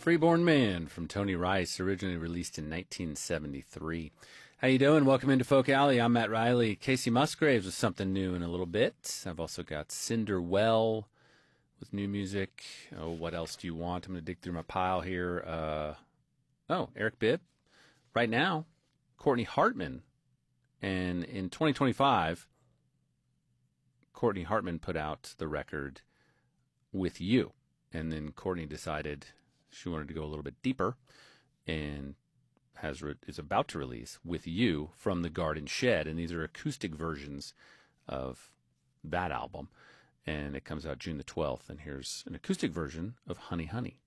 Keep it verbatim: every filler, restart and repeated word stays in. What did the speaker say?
Freeborn Man from Tony Rice, originally released in nineteen seventy-three. How you doing? Welcome into Folk Alley. I'm Matt Riley. Casey Musgraves with something new in a little bit. I've also got Cinder Well with new music. Oh, what else do you want? I'm going to dig through my pile here. Uh, oh, Eric Bibb. Right now, Courtney Hartman. And in twenty twenty-five, Courtney Hartman put out the record With You. And then Courtney decided she wanted to go a little bit deeper and has re- is about to release With You from the Garden Shed. And these are acoustic versions of that album. And it comes out June the twelfth. And here's an acoustic version of Honey Honey.